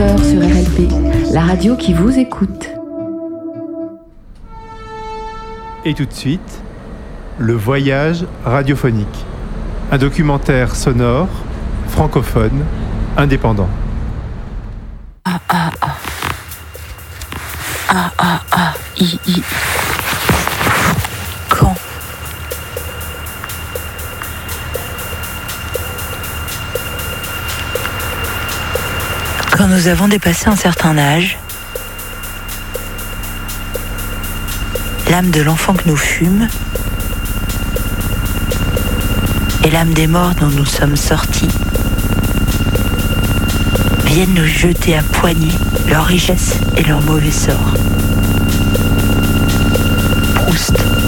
19h sur RLP, la radio qui vous écoute. Et tout de suite, le voyage radiophonique. Un documentaire sonore, francophone, indépendant. Quand nous avons dépassé un certain âge, l'âme de l'enfant que nous fûmes et l'âme des morts dont nous sommes sortis viennent nous jeter à poignée leur richesse et leur mauvais sort. Proust.